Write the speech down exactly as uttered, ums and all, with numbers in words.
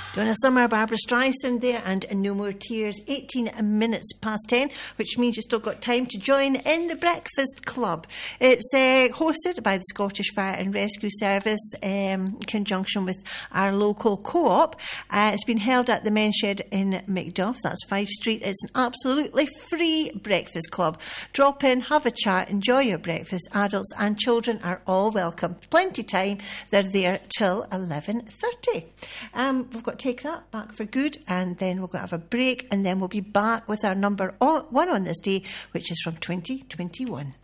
Donna Summer, Barbara Streisand there, and No More Tears, eighteen minutes past ten, which means you've still got time to join in the Breakfast Club. It's uh, hosted by the Scottish Fire and Rescue Service um, in conjunction with our local co-op. Uh, it's been held at the Men's Shed in Macduff, that's Five Street. It's an absolutely free breakfast club. Drop in, have a chat, enjoy your breakfast. Adults and children are all welcome. Plenty time. They're there till eleven thirty. Um, we've got to take that back for good, and then we're going to have a break, and then we'll be back with our number one on this day, which is from twenty twenty-one.